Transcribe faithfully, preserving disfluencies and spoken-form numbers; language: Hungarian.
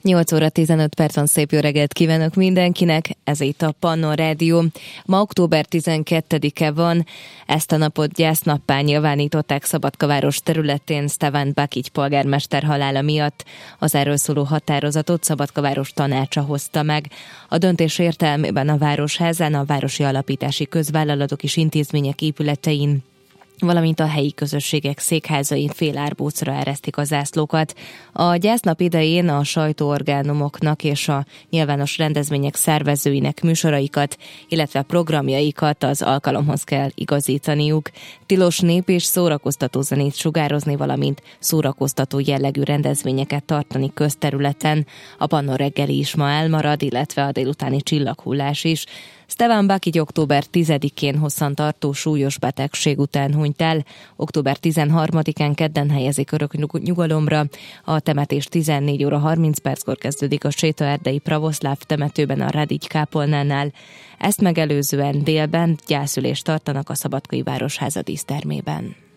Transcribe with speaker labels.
Speaker 1: nyolc óra tizenöt percen szép jó reggelt kívánok mindenkinek, ez itt a Pannon Rádió. Ma október tizenkettedike van, ezt a napot gyásznappá nyilvánították Szabadkaváros területén Stevan Bakic polgármester halála miatt. Az erről szóló határozatot Szabadkaváros tanácsa hozta meg. A döntés értelmében a Városházán, a városi alapítási közvállalatok és intézmények épületein, valamint a helyi közösségek székházain fél árbócra eresztik a zászlókat. A gyásznap idején a sajtóorgánumoknak és a nyilvános rendezvények szervezőinek műsoraikat, illetve programjaikat az alkalomhoz kell igazítaniuk. Tilos nép és szórakoztató zenét sugározni, valamint szórakoztató jellegű rendezvényeket tartani közterületen. A Pannon reggeli is ma elmarad, illetve a délutáni csillaghullás is. Stevan Bakic október tizedikén hosszantartó súlyos betegség után hunyt el. október tizenharmadikán kedden helyezik örök nyugalomra. A temetés tizennégy óra harminc perckor kezdődik a Sétaerdei Pravoszláv temetőben a Radics kápolnánál. Ezt megelőzően délben gyászülést tartanak a Szabadkai Városháza dísztermében.